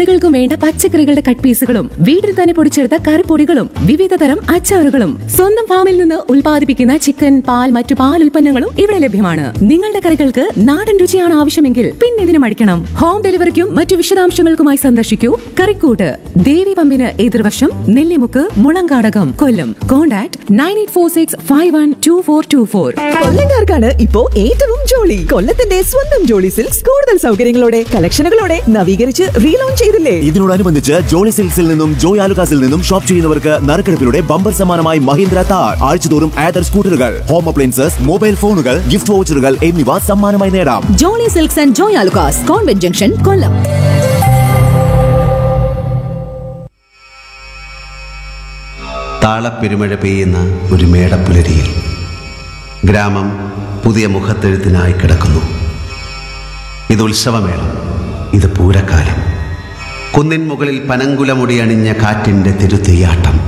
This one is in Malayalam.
കറികൾക്കും വേണ്ട പച്ചക്കറികളുടെ കട്ട് പീസുകളും വീട്ടിൽ തന്നെ പൊടിച്ചെടുത്ത കറിപ്പൊടികളും വിവിധ തരം അച്ചാറുകളും സ്വന്തം ഫാമിൽ നിന്ന് ഉൽപ്പാദിപ്പിക്കുന്ന ചിക്കൻ, പാൽ, മറ്റു പാൽ ഉൽപ്പന്നങ്ങളും ഇവിടെ ലഭ്യമാണ്. നിങ്ങളുടെ കറികൾക്ക് നാടൻ രുചിയാണ് ആവശ്യമെങ്കിൽ പിന്നെ ഇതിന് മടിക്കണം. ഹോം ഡെലിവറിക്കും മറ്റു വിശദാംശങ്ങൾക്കുമായി സന്ദർശിക്കൂ കറിക്കൂട്ട്, ദേവി പമ്പിന് എതിർവശം, നെല്ലിമുക്ക്, മുളങ്കാടകം, കൊല്ലം. കോൺടാക്ട് 9846512424. കൊല്ലംകാർക്കാണ് ഇപ്പോ ഏറ്റവും ജോളി. കൊല്ലത്തിന്റെ സ്വന്തം ജോളി സിൽക്സ് കൂടുതൽ സൗകര്യങ്ങളോടെ, കളക്ഷനുകളോടെ നവീകരിച്ച് റീലോഞ്ച് ചെയ്തില്ലേ? ഇതിനോടനുബന്ധിച്ച് ജോളി സിൽക്സിൽ നിന്നും ജോയ് ആലുകാസിൽ നിന്നും ഷോപ്പ് ചെയ്യുന്നവർക്ക് നറുക്കെടുപ്പിലൂടെ ബമ്പർ സമ്മാനമായി മഹീന്ദ്ര താർ, ആഴ്ചതോറും ആദർ സ്കൂട്ടറുകൾ, ഹോം അപ്ലയൻസസ്, മൊബൈൽ ഫോണുകൾ, ഗിഫ്റ്റ് വൗച്ചറുകൾ എന്നിവ സമ്മാനമായി നേടാം. Jolly silks and Joy Alukkas, convent junction, കൊല്ലം. താളപ്പെരുമഴ പെയ്യുന്ന ഒരു മേടപ്പുലരിയിൽ ഗ്രാമം പുതിയ മുഖത്തെഴുത്തിനായി കിടക്കുന്നു. ഇത് ഉത്സവമേളം, ഇത് പൂരക്കാലം. കുന്നിൻ മുകളിൽ പനങ്കുലമുടി അണിഞ്ഞ കാറ്റിൻ്റെ തിരുതെയ്യാട്ടം.